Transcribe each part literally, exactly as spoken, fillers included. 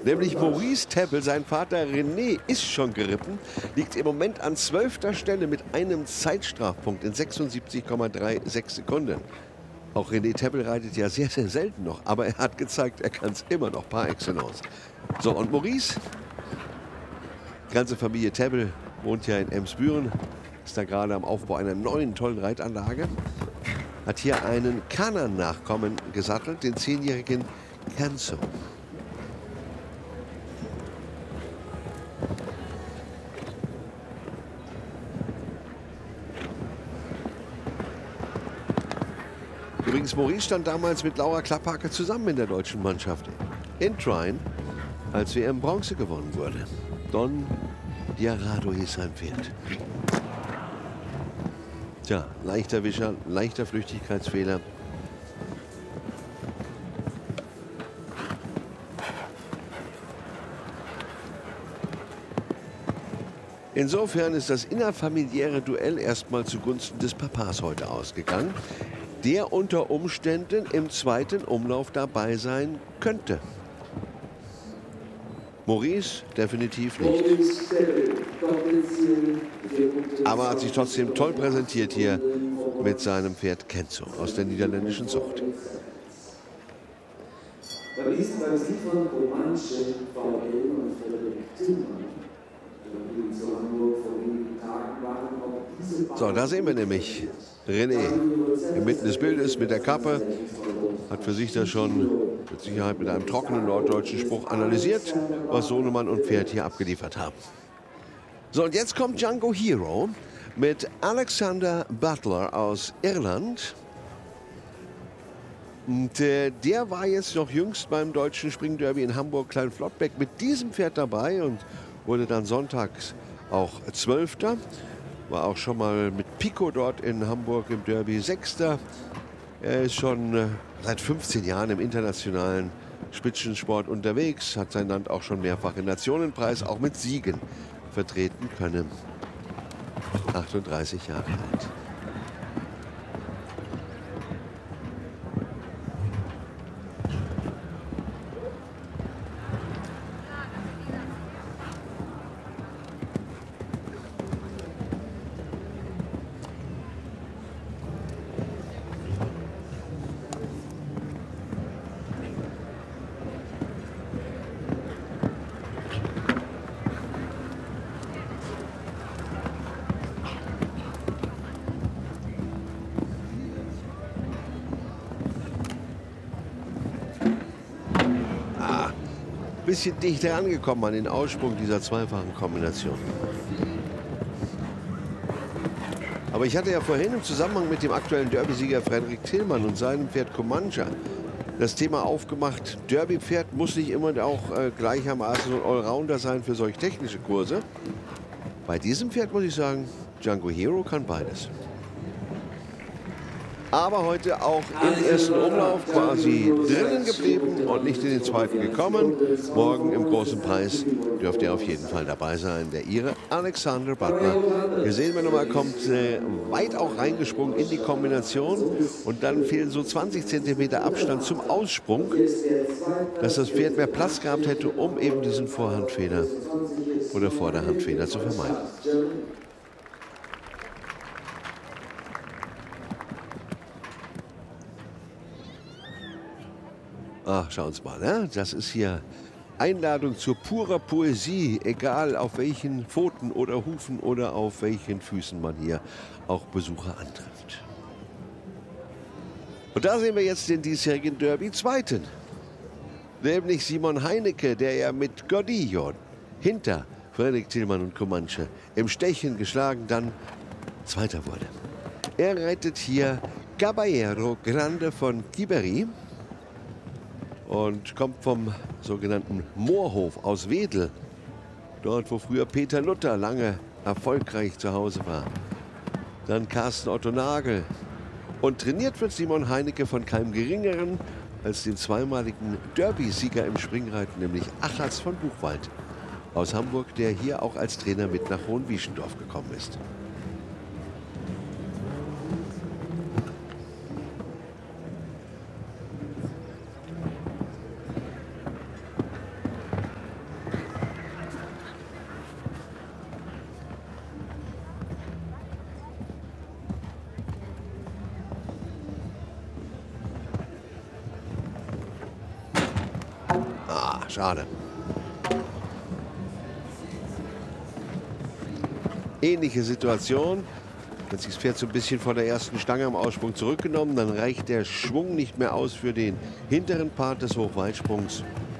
Nämlich Maurice Teppel, sein Vater René, ist schon geritten, liegt im Moment an zwölfter Stelle mit einem Zeitstrafpunkt in sechsundsiebzig Komma sechsunddreißig Sekunden. Auch René Teppel reitet ja sehr, sehr selten noch, aber er hat gezeigt, er kann es immer noch par excellence. So, und Maurice, die ganze Familie Teppel wohnt ja in Emsbüren, ist da gerade am Aufbau einer neuen, tollen Reitanlage, hat hier einen Kanan-Nachkommen gesattelt, den zehnjährigen Kenzo. Übrigens, Maurice stand damals mit Laura Klapphaker zusammen in der deutschen Mannschaft in Trine, als W M Bronze gewonnen wurde. Don Diarado hieß sein Pferd. Tja, leichter Wischer, leichter Flüchtigkeitsfehler. Insofern ist das innerfamiliäre Duell erstmal zugunsten des Papas heute ausgegangen, der unter Umständen im zweiten Umlauf dabei sein könnte. Maurice definitiv nicht. Aber hat sich trotzdem toll präsentiert hier mit seinem Pferd Kenzo aus der niederländischen Zucht. So, da sehen wir nämlich René inmitten des Bildes mit der Kappe. Hat für sich das schon mit Sicherheit mit einem trockenen norddeutschen Spruch analysiert, was Sohnemann und Pferd hier abgeliefert haben. So, und jetzt kommt Django Hero mit Alexander Butler aus Irland. Und äh, der war jetzt noch jüngst beim deutschen Springderby in Hamburg-Kleinflottbeck mit diesem Pferd dabei und wurde dann sonntags auch Zwölfter. War auch schon mal mit Pico dort in Hamburg im Derby Sechster. Er ist schon äh, seit fünfzehn Jahren im internationalen Spitzensport unterwegs, hat sein Land auch schon mehrfach im Nationenpreis, auch mit Siegen vertreten können. achtunddreißig Jahre alt. Bisschen dichter angekommen an den Aussprung dieser zweifachen Kombination. Aber ich hatte ja vorhin im Zusammenhang mit dem aktuellen Derby-Sieger Frederik Tillmann und seinem Pferd Comanche das Thema aufgemacht, Derby-Pferd muss nicht immer auch äh, gleichermaßen so ein Allrounder sein für solch technische Kurse. Bei diesem Pferd muss ich sagen, Django Hero kann beides. Aber heute auch im ersten Umlauf quasi drinnen geblieben und nicht in den zweiten gekommen. Morgen im großen Preis dürfte er auf jeden Fall dabei sein. Der Ire Alexander Butler. Hier sehen wir nochmal, kommt äh, weit auch reingesprungen in die Kombination. Und dann fehlen so zwanzig Zentimeter Abstand zum Aussprung, dass das Pferd mehr Platz gehabt hätte, um eben diesen Vorhandfehler oder Vorderhandfehler zu vermeiden. Ach, schauen Sie mal, ne? Das ist hier Einladung zur purer Poesie, egal auf welchen Pfoten oder Hufen oder auf welchen Füßen man hier auch Besucher antrifft. Und da sehen wir jetzt den diesjährigen Derby-Zweiten, nämlich Simon Heinecke, der ja mit Gordillo hinter Frederik Tillmann und Comanche im Stechen geschlagen dann Zweiter wurde. Er reitet hier Caballero Grande von Kiberi und kommt vom sogenannten Moorhof aus Wedel, dort wo früher Peter Luther lange erfolgreich zu Hause war. Dann Carsten Otto Nagel. Und trainiert wird Simon Heinecke von keinem Geringeren als dem zweimaligen Derby-Sieger im Springreiten, nämlich Achatz von Buchwald aus Hamburg, der hier auch als Trainer mit nach Hohenwieschendorf gekommen ist. schade. Ähnliche Situation. Hat sich das Pferd so ein bisschen von der ersten Stange am Aussprung zurückgenommen. Dann reicht der Schwung nicht mehr aus für den hinteren Part des Hochweitsprungs.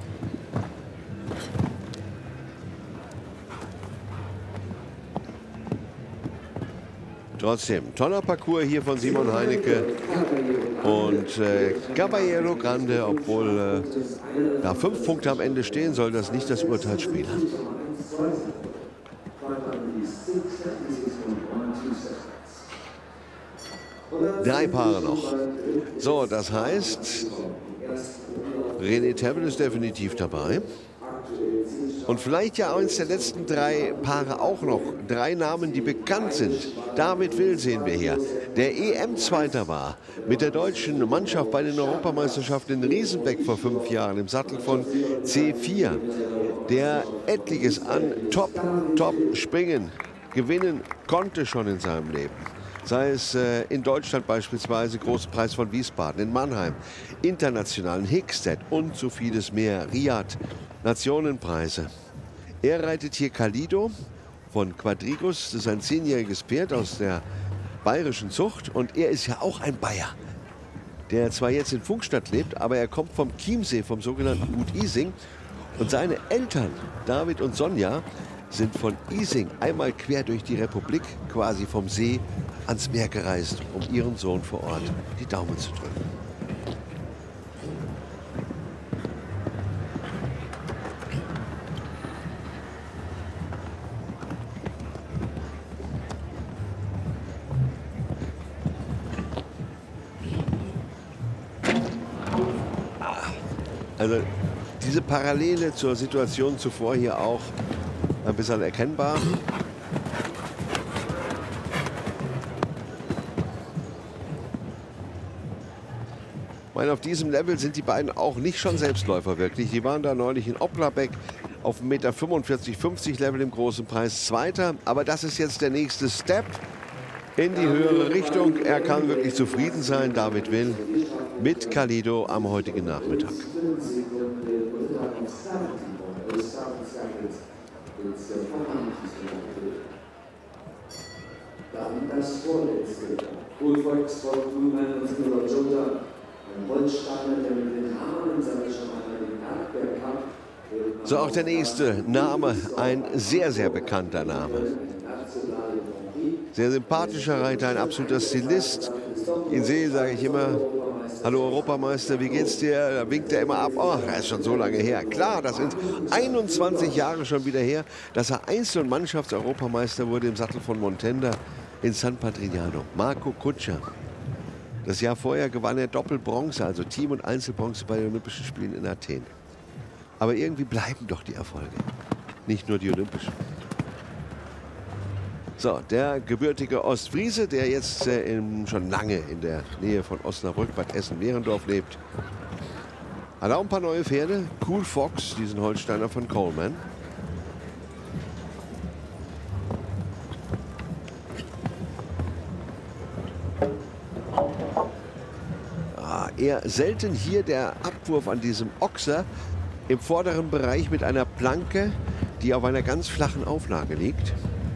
Trotzdem, toller Parcours hier von Simon Heinecke und äh, Caballero Grande, obwohl äh, da fünf Punkte am Ende stehen, soll das nicht das Urteil spielen. Drei Paare noch. So, das heißt, René Tebel ist definitiv dabei. Und vielleicht ja eins der letzten drei Paare auch noch. Drei Namen, die bekannt sind. David Will sehen wir hier, der E M-Zweiter war mit der deutschen Mannschaft bei den Europameisterschaften in Riesenbeck vor fünf Jahren im Sattel von C vier. Der etliches an Top, Top Springen gewinnen konnte schon in seinem Leben. Sei es äh, in Deutschland beispielsweise, Großer Preis von Wiesbaden, in Mannheim, internationalen Hickstead und so vieles mehr. Riyadh, Nationenpreise. Er reitet hier Calido von Quadrigus. Das ist ein zehnjähriges Pferd aus der bayerischen Zucht. Und er ist ja auch ein Bayer, der zwar jetzt in Pfungstadt lebt, aber er kommt vom Chiemsee, vom sogenannten Gut Ising. Und seine Eltern, David und Sonja, sind von Ising einmal quer durch die Republik, quasi vom See ans Meer gereist, um ihren Sohn vor Ort die Daumen zu drücken. Also diese Parallele zur Situation zuvor hier auch ein bisschen erkennbar. Ich meine, auf diesem Level sind die beiden auch nicht schon Selbstläufer wirklich. Die waren da neulich in Oplabeck auf einem Meter fünfundvierzig, fünfzig Level im großen Preis Zweiter. Aber das ist jetzt der nächste Step in die höhere Richtung. Er kann wirklich zufrieden sein, David Will, mit Calido am heutigen Nachmittag. Dann das vorletzte. Wohlvolksvolk Blumen und Müller Jota. Ein Holzsteiner, der mit den Haaren, sage ich schon einmal, den Bergberg hat. So, auch der nächste Name, ein sehr, sehr bekannter Name. Sehr sympathischer Reiter, ein absoluter Stilist. Ihn sehe, sage ich immer, hallo Europameister, wie geht's dir? Da winkt er immer ab. Oh, das ist schon so lange her. Klar, das sind einundzwanzig Jahre schon wieder her, dass er Einzel- und Mannschafts-Europameister wurde im Sattel von Montenda in San Patrignano. Marco Kutscher. Das Jahr vorher gewann er Doppelbronze, also Team- und Einzelbronze bei den Olympischen Spielen in Athen. Aber irgendwie bleiben doch die Erfolge, nicht nur die Olympischen. So, der gebürtige Ostfriese, der jetzt äh, in, schon lange in der Nähe von Osnabrück, Bad Essen-Mehrendorf lebt, hat auch ein paar neue Pferde. Cool Fox, diesen Holsteiner von Coleman. Ah, eher selten hier der Abwurf an diesem Ochser im vorderen Bereich mit einer Planke, die auf einer ganz flachen Auflage liegt.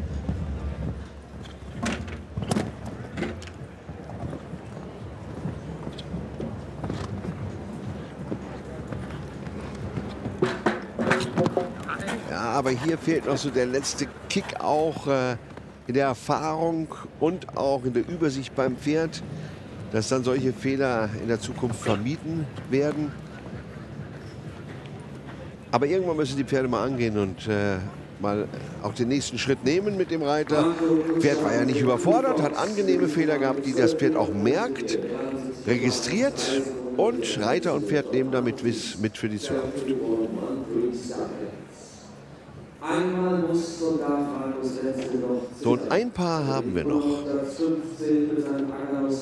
Aber hier fehlt noch so der letzte Kick auch äh, in der Erfahrung und auch in der Übersicht beim Pferd, dass dann solche Fehler in der Zukunft vermieden werden. Aber irgendwann müssen die Pferde mal angehen und äh, mal auch den nächsten Schritt nehmen mit dem Reiter. Das Pferd war ja nicht überfordert, hat angenehme Fehler gehabt, die das Pferd auch merkt, registriert, und Reiter und Pferd nehmen damit mit für die Zukunft. So, und ein Paar haben wir noch.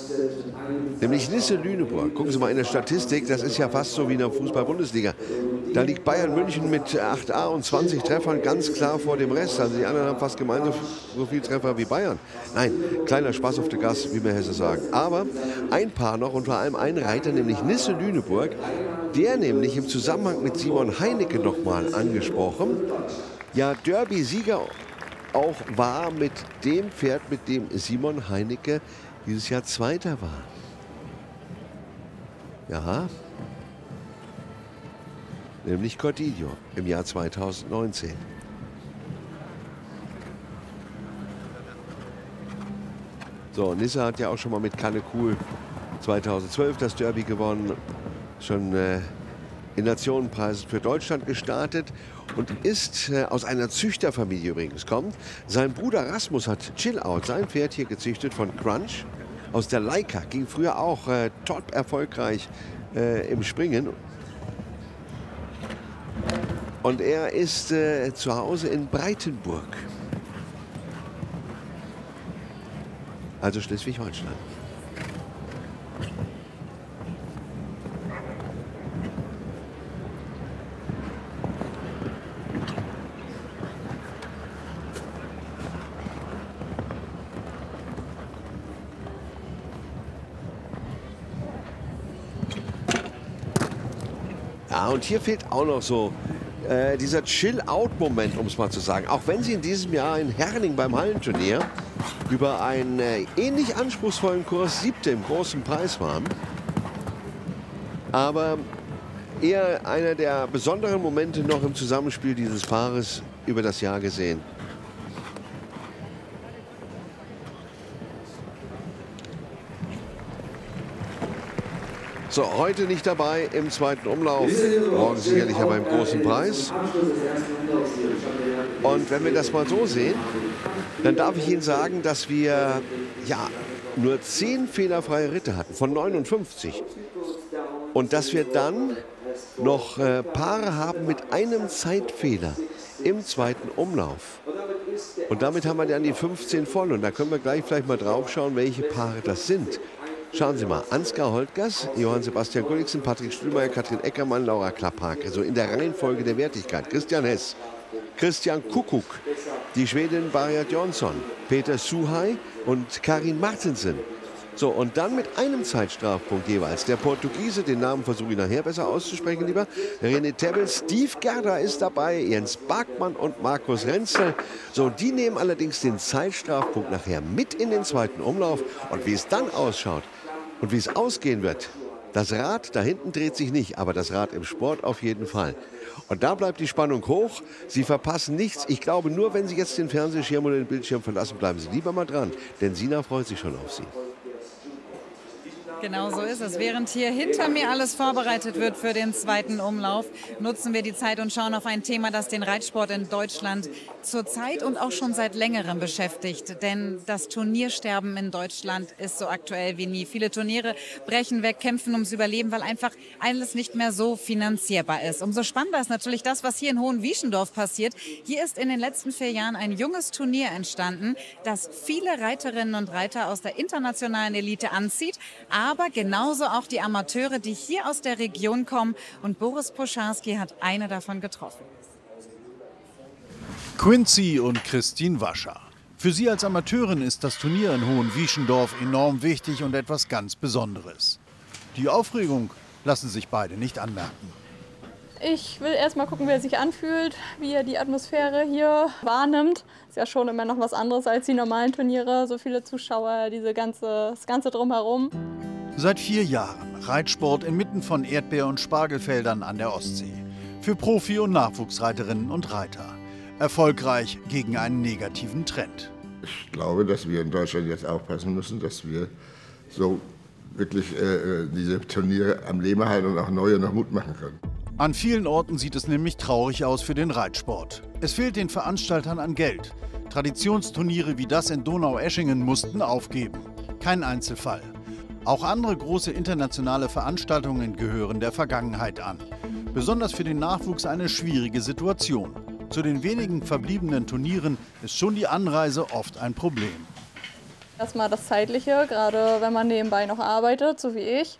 Nämlich Nisse Lüneburg. Gucken Sie mal in der Statistik, das ist ja fast so wie in der Fußball-Bundesliga. Da liegt Bayern München mit acht A und zwanzig Treffern ganz klar vor dem Rest. Also die anderen haben fast gemeinsam so viele Treffer wie Bayern. Nein, kleiner Spaß auf der Gas, wie wir Hesse sagen. Aber ein Paar noch und vor allem ein Reiter, nämlich Nisse Lüneburg, der nämlich im Zusammenhang mit Simon Heinecke nochmal angesprochen, ja Derby-Sieger auch war mit dem Pferd, mit dem Simon Heinecke dieses Jahr Zweiter war. Ja, nämlich Cordiglio im Jahr zweitausendneunzehn. So, Nisse hat ja auch schon mal mit Kannekuhl zweitausendzwölf das Derby gewonnen, schon äh, in Nationenpreisen für Deutschland gestartet und ist äh, aus einer Züchterfamilie übrigens kommt. Sein Bruder Rasmus hat Chill Out, sein Pferd hier gezüchtet von Crunch aus der Leica, ging früher auch äh, top erfolgreich äh, im Springen. Und er ist äh, zu Hause in Breitenburg, also Schleswig-Holstein. Ja, und hier fehlt auch noch so äh, dieser Chill-Out-Moment, um es mal zu sagen. Auch wenn sie in diesem Jahr in Herning beim Hallenturnier über einen äh, ähnlich anspruchsvollen Kurs Siebte im großen Preis waren. Aber eher einer der besonderen Momente noch im Zusammenspiel dieses Paares über das Jahr gesehen. So, heute nicht dabei im zweiten Umlauf, morgen sicherlich aber im großen Preis. Und wenn wir das mal so sehen, dann darf ich Ihnen sagen, dass wir ja nur zehn fehlerfreie Ritte hatten von neunundfünfzig. Und dass wir dann noch äh, Paare haben mit einem Zeitfehler im zweiten Umlauf. Und damit haben wir dann die fünfzehn voll. Und da können wir gleich vielleicht mal drauf schauen, welche Paare das sind. Schauen Sie mal, Ansgar Holtgers, Johann Sebastian Gulliksen, Patrick Stühlmeier, Katrin Eckermann, Laura Klapphake. So in der Reihenfolge der Wertigkeit. Christian Hess, Christian Kuckuck, die Schwedin Barjat Jonsson, Peter Suhai und Karin Martensen. So, und dann mit einem Zeitstrafpunkt jeweils. Der Portugiese, den Namen versuche ich nachher besser auszusprechen, lieber. René Tebbel, Steve Gerda ist dabei, Jens Barkmann und Markus Renzel. So, die nehmen allerdings den Zeitstrafpunkt nachher mit in den zweiten Umlauf. Und wie es dann ausschaut und wie es ausgehen wird, das Rad da hinten dreht sich nicht, aber das Rad im Sport auf jeden Fall. Und da bleibt die Spannung hoch. Sie verpassen nichts. Ich glaube, nur wenn Sie jetzt den Fernsehschirm oder den Bildschirm verlassen, bleiben Sie lieber mal dran. Denn Sina freut sich schon auf Sie. Genau so ist es. Während hier hinter mir alles vorbereitet wird für den zweiten Umlauf, nutzen wir die Zeit und schauen auf ein Thema, das den Reitsport in Deutschland zurzeit und auch schon seit längerem beschäftigt. Denn das Turniersterben in Deutschland ist so aktuell wie nie. Viele Turniere brechen weg, kämpfen ums Überleben, weil einfach alles nicht mehr so finanzierbar ist. Umso spannender ist natürlich das, was hier in Hohenwieschendorf passiert. Hier ist in den letzten vier Jahren ein junges Turnier entstanden, das viele Reiterinnen und Reiter aus der internationalen Elite anzieht, aber aber genauso auch die Amateure, die hier aus der Region kommen. Und Boris Poscharski hat eine davon getroffen. Quincy und Christine Wascher. Für sie als Amateurin ist das Turnier in Hohenwieschendorf enorm wichtig und etwas ganz Besonderes. Die Aufregung lassen sich beide nicht anmerken. Ich will erst mal gucken, wie er sich anfühlt, wie er die Atmosphäre hier wahrnimmt. Ist ja schon immer noch was anderes als die normalen Turniere. So viele Zuschauer, diese ganze, das Ganze drumherum. Seit vier Jahren Reitsport inmitten von Erdbeer- und Spargelfeldern an der Ostsee. Für Profi- und Nachwuchsreiterinnen und Reiter. Erfolgreich gegen einen negativen Trend. Ich glaube, dass wir in Deutschland jetzt aufpassen müssen, dass wir so wirklich äh, diese Turniere am Leben halten und auch neue noch Mut machen können. An vielen Orten sieht es nämlich traurig aus für den Reitsport. Es fehlt den Veranstaltern an Geld. Traditionsturniere wie das in Donaueschingen mussten aufgeben. Kein Einzelfall. Auch andere große internationale Veranstaltungen gehören der Vergangenheit an. Besonders für den Nachwuchs eine schwierige Situation. Zu den wenigen verbliebenen Turnieren ist schon die Anreise oft ein Problem. Erstmal das Zeitliche, gerade wenn man nebenbei noch arbeitet, so wie ich.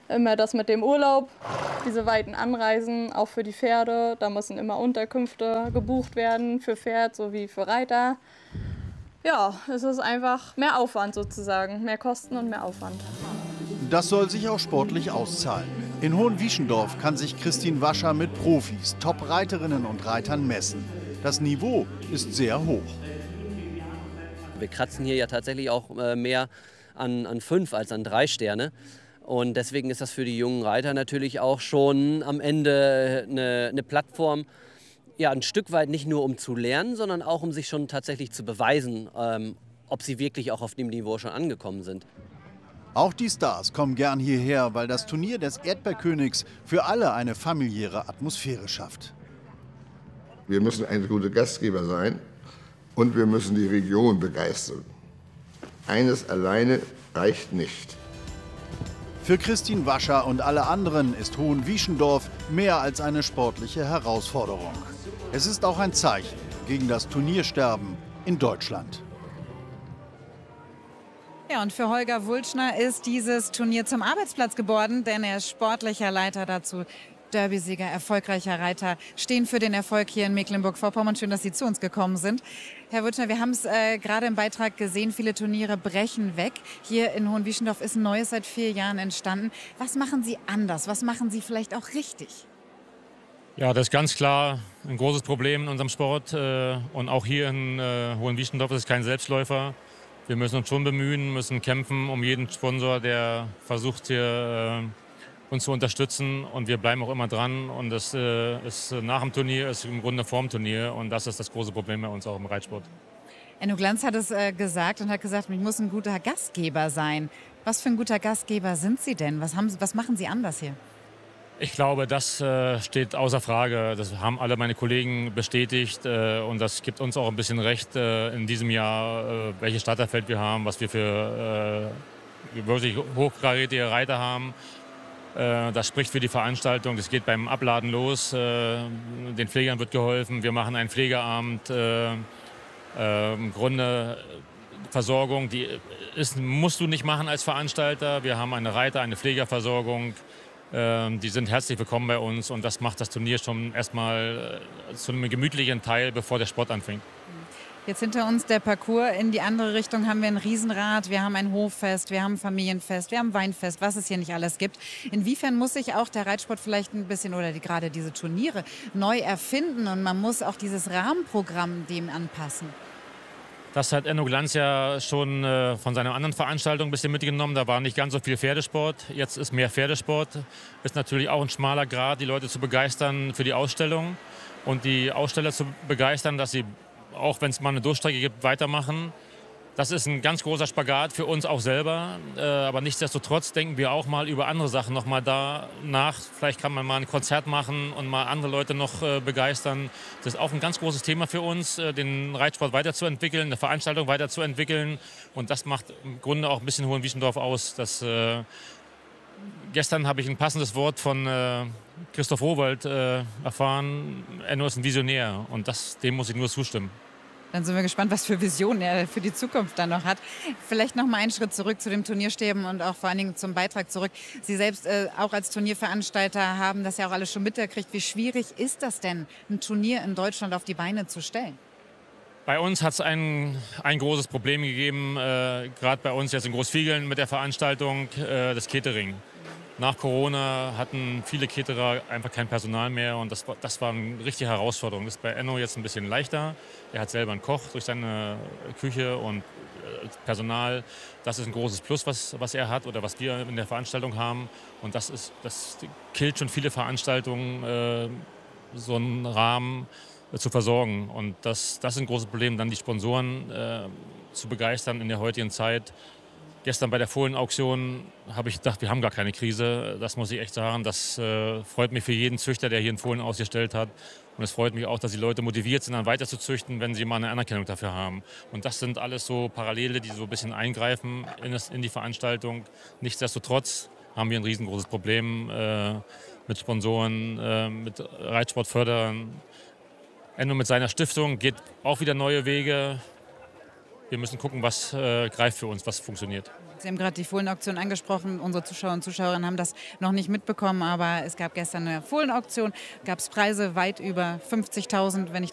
Immer das mit dem Urlaub, diese weiten Anreisen, auch für die Pferde. Da müssen immer Unterkünfte gebucht werden für Pferd sowie für Reiter. Ja, es ist einfach mehr Aufwand sozusagen, mehr Kosten und mehr Aufwand. Das soll sich auch sportlich auszahlen. In Hohenwieschendorf kann sich Christine Wascher mit Profis, Top-Reiterinnen und Reitern messen. Das Niveau ist sehr hoch. Wir kratzen hier ja tatsächlich auch mehr an, an fünf als an drei Sterne. Und deswegen ist das für die jungen Reiter natürlich auch schon am Ende eine, eine Plattform, ja, ein Stück weit nicht nur um zu lernen, sondern auch um sich schon tatsächlich zu beweisen, ähm, ob sie wirklich auch auf dem Niveau schon angekommen sind. Auch die Stars kommen gern hierher, weil das Turnier des Erdbeerkönigs für alle eine familiäre Atmosphäre schafft. Wir müssen ein guter Gastgeber sein und wir müssen die Region begeistern. Eines alleine reicht nicht. Für Christine Wascher und alle anderen ist Hohenwieschendorf mehr als eine sportliche Herausforderung. Es ist auch ein Zeichen gegen das Turniersterben in Deutschland. Ja, und für Holger Wulschner ist dieses Turnier zum Arbeitsplatz geworden, denn er ist sportlicher Leiter dazu. Derbysieger, erfolgreicher Reiter, stehen für den Erfolg hier in Mecklenburg-Vorpommern. Schön, dass Sie zu uns gekommen sind. Herr Wulschner, wir haben es äh, gerade im Beitrag gesehen, viele Turniere brechen weg. Hier in Hohenwieschendorf ist ein neues seit vier Jahren entstanden. Was machen Sie anders? Was machen Sie vielleicht auch richtig? Ja, das ist ganz klar ein großes Problem in unserem Sport. Äh, und auch hier in äh, Hohenwieschendorf ist es kein Selbstläufer. Wir müssen uns schon bemühen, müssen kämpfen um jeden Sponsor, der versucht hier äh, uns zu unterstützen, und wir bleiben auch immer dran, und das äh, ist nach dem Turnier, ist im Grunde vorm Turnier, und das ist das große Problem bei uns auch im Reitsport. Enno Glanz hat es äh, gesagt und hat gesagt, ich muss ein guter Gastgeber sein. Was für ein guter Gastgeber sind Sie denn? Was, haben, was machen Sie anders hier? Ich glaube, das äh, steht außer Frage. Das haben alle meine Kollegen bestätigt, äh, und das gibt uns auch ein bisschen recht äh, in diesem Jahr, äh, welches Starterfeld wir haben, was wir für äh, wirklich hochkarätige Reiter haben. Das spricht für die Veranstaltung. Das geht beim Abladen los. Den Pflegern wird geholfen. Wir machen einen Pflegeabend. Im Grunde Versorgung, die ist, musst du nicht machen als Veranstalter. Wir haben eine Reiter-, eine Pflegerversorgung. Die sind herzlich willkommen bei uns. Und das macht das Turnier schon erstmal zu einem gemütlichen Teil, bevor der Sport anfängt. Jetzt hinter uns der Parcours. In die andere Richtung haben wir ein Riesenrad, wir haben ein Hoffest, wir haben ein Familienfest, wir haben Weinfest, was es hier nicht alles gibt. Inwiefern muss sich auch der Reitsport vielleicht ein bisschen oder die, gerade diese Turniere neu erfinden, und man muss auch dieses Rahmenprogramm dem anpassen? Das hat Enno Glanz ja schon äh, von seiner anderen Veranstaltung ein bisschen mitgenommen. Da war nicht ganz so viel Pferdesport. Jetzt ist mehr Pferdesport. Ist natürlich auch ein schmaler Grat, die Leute zu begeistern für die Ausstellung und die Aussteller zu begeistern, dass sie, auch wenn es mal eine Durchstrecke gibt, weitermachen. Das ist ein ganz großer Spagat für uns auch selber. Äh, aber nichtsdestotrotz denken wir auch mal über andere Sachen noch mal da nach. Vielleicht kann man mal ein Konzert machen und mal andere Leute noch äh, begeistern. Das ist auch ein ganz großes Thema für uns, äh, den Reitsport weiterzuentwickeln, eine Veranstaltung weiterzuentwickeln. Und das macht im Grunde auch ein bisschen Hohenwieschendorf aus. Das, äh, gestern habe ich ein passendes Wort von äh, Christoph Rowohlt äh, erfahren. Enno ist ein Visionär, und das, dem muss ich nur zustimmen. Dann sind wir gespannt, was für Visionen er für die Zukunft dann noch hat. Vielleicht noch mal einen Schritt zurück zu dem Turniersterben und auch vor allen Dingen zum Beitrag zurück. Sie selbst äh, auch als Turnierveranstalter haben das ja auch alles schon mitgekriegt. Wie schwierig ist das denn, ein Turnier in Deutschland auf die Beine zu stellen? Bei uns hat es ein, ein großes Problem gegeben, äh, gerade bei uns jetzt in Großfiegeln mit der Veranstaltung, äh, das Catering. Nach Corona hatten viele Caterer einfach kein Personal mehr, und das war, das war eine richtige Herausforderung. Das ist bei Enno jetzt ein bisschen leichter. Er hat selber einen Koch durch seine Küche und Personal. Das ist ein großes Plus, was, was er hat oder was wir in der Veranstaltung haben. Und das, ist, das killt schon viele Veranstaltungen, äh, so einen Rahmen äh, zu versorgen. Und das, das ist ein großes Problem, dann die Sponsoren äh, zu begeistern in der heutigen Zeit. Gestern bei der Fohlenauktion habe ich gedacht, wir haben gar keine Krise. Das muss ich echt sagen. Das äh, freut mich für jeden Züchter, der hier einen Fohlen ausgestellt hat. Und es freut mich auch, dass die Leute motiviert sind, dann weiter zu züchten, wenn sie mal eine Anerkennung dafür haben. Und das sind alles so Parallele, die so ein bisschen eingreifen in, das, in die Veranstaltung. Nichtsdestotrotz haben wir ein riesengroßes Problem äh, mit Sponsoren, äh, mit Reitsportförderern. Enno mit seiner Stiftung geht auch wieder neue Wege. wir müssen gucken, was äh, greift für uns, was funktioniert. Sie haben gerade die Fohlenauktion angesprochen. Unsere Zuschauer und Zuschauerinnen haben das noch nicht mitbekommen, aber es gab gestern eine Fohlenauktion, gab es Preise weit über fünfzigtausend, wenn ich